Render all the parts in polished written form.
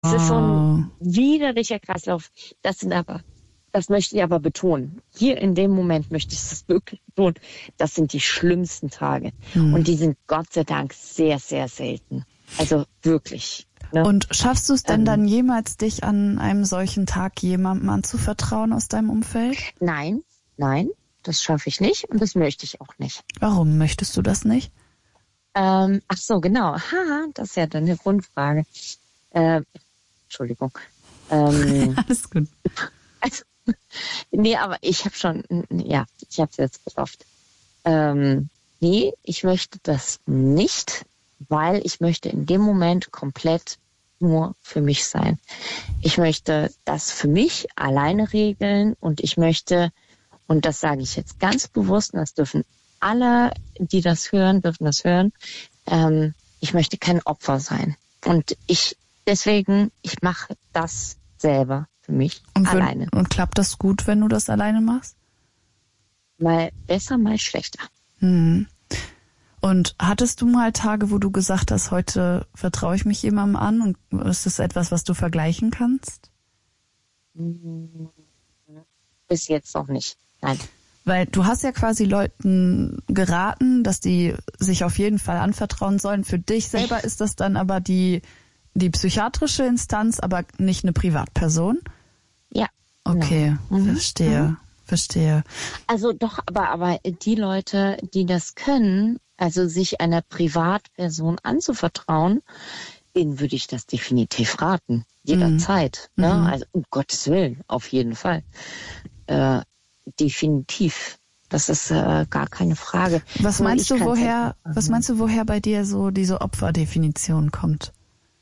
Es ist so ein widerlicher Kreislauf. Das möchte ich aber betonen. Hier in dem Moment möchte ich das wirklich betonen. Das sind die schlimmsten Tage. Und die sind Gott sei Dank sehr, sehr selten. Also wirklich. Ne? Und schaffst du es denn dann jemals, dich an einem solchen Tag jemandem anzuvertrauen aus deinem Umfeld? Nein, das schaffe ich nicht und das möchte ich auch nicht. Warum möchtest du das nicht? Ach so, genau. Haha, das ist ja dann eine Grundfrage. Entschuldigung. Alles gut. Also, nee, aber ich habe es jetzt geschafft. Nee, ich möchte das nicht, weil ich möchte in dem Moment komplett nur für mich sein. Ich möchte das für mich alleine regeln und ich möchte, und das sage ich jetzt ganz bewusst, und das dürfen alle, die das hören, dürfen das hören, ich möchte kein Opfer sein. Und ich mache das selber für mich alleine. Und klappt das gut, wenn du das alleine machst? Mal besser, mal schlechter. Und hattest du mal Tage, wo du gesagt hast, heute vertraue ich mich jemandem an und ist das etwas, was du vergleichen kannst? Bis jetzt noch nicht, nein. Weil du hast ja quasi Leuten geraten, dass die sich auf jeden Fall anvertrauen sollen. Für dich selber ist das dann aber die psychiatrische Instanz, aber nicht eine Privatperson? Ja. Okay, verstehe. Also doch, aber die Leute, die das können, also sich einer Privatperson anzuvertrauen, denen würde ich das definitiv raten. Jederzeit. Ne? Also um Gottes Willen, auf jeden Fall. Definitiv. Das ist gar keine Frage. Was meinst du, woher bei dir so diese Opferdefinition kommt?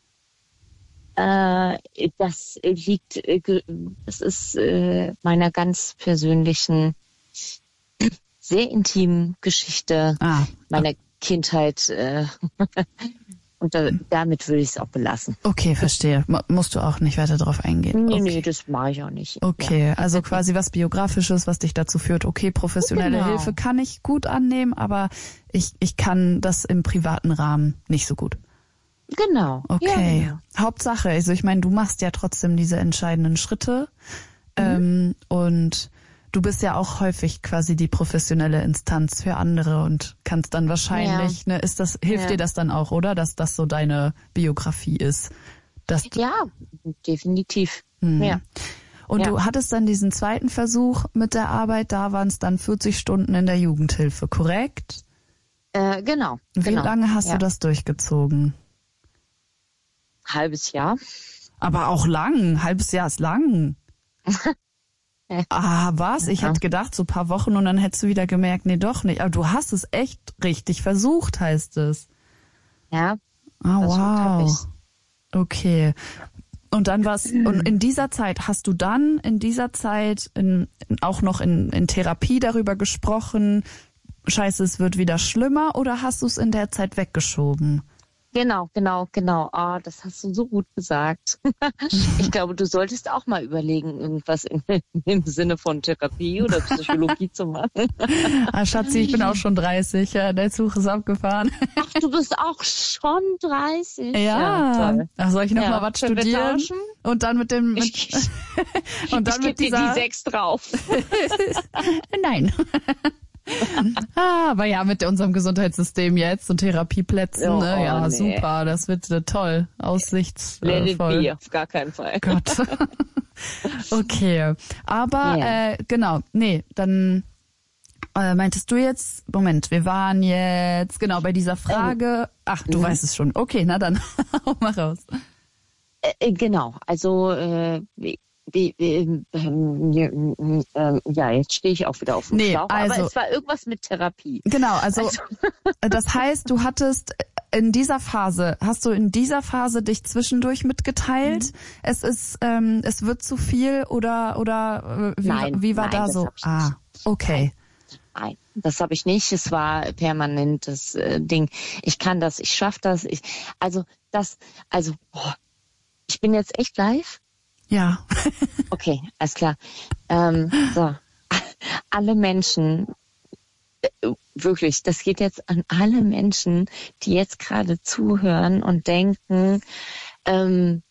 Das ist meiner ganz persönlichen, sehr intimen Geschichte meiner Kindheit. Und damit würde ich es auch belassen. Okay, verstehe. Musst du auch nicht weiter drauf eingehen. Nee, das mache ich auch nicht. Okay, also quasi was Biografisches, was dich dazu führt. Okay, professionelle Hilfe kann ich gut annehmen, aber ich kann das im privaten Rahmen nicht so gut. Genau. Okay. Ja. Hauptsache, also ich meine, du machst ja trotzdem diese entscheidenden Schritte und du bist ja auch häufig quasi die professionelle Instanz für andere und kannst dann wahrscheinlich, hilft dir das dann auch, oder? Dass das so deine Biografie ist. Ja, definitiv. Ja. Und du hattest dann diesen zweiten Versuch mit der Arbeit, da waren es dann 40 Stunden in der Jugendhilfe, korrekt? Genau. Wie lange hast du das durchgezogen? Halbes Jahr. Aber auch lang. Halbes Jahr ist lang. Was? Ich hätte gedacht, so ein paar Wochen und dann hättest du wieder gemerkt, nee, doch nicht. Aber du hast es echt richtig versucht, heißt es. Ja. Wow. Okay. Und dann und in dieser Zeit, hast du dann auch noch in Therapie darüber gesprochen, Scheiße, es wird wieder schlimmer, oder hast du es in der Zeit weggeschoben? Genau. Das hast du so gut gesagt. Ich glaube, du solltest auch mal überlegen, irgendwas im Sinne von Therapie oder Psychologie zu machen. Schatzi, ich bin auch schon 30, ja, der Zug ist abgefahren. Ach, du bist auch schon 30? Ja. Ach, soll ich noch mal was studieren? Und dann mit dem... Ich gebe dir die 6 drauf. Nein. Aber ja, mit unserem Gesundheitssystem jetzt und Therapieplätzen, super, das wird toll, aussichtsvoll. Let it be, auf gar keinen Fall. Gott. Okay, aber genau, dann meintest du jetzt, Moment, wir waren jetzt genau bei dieser Frage, du weißt es schon, okay, na dann, hau mal raus. Genau, also jetzt stehe ich auch wieder auf dem Schlauch, aber es war irgendwas mit Therapie. Genau, also das heißt, hast du in dieser Phase dich zwischendurch mitgeteilt? Es wird zu viel oder wie war da so? Okay. Nein, das habe ich nicht. Es war permanentes Ding. Ich kann das, ich schaffe das. Ich bin jetzt echt live. Ja. Okay, alles klar. So, alle Menschen, wirklich, das geht jetzt an alle Menschen, die jetzt gerade zuhören und denken,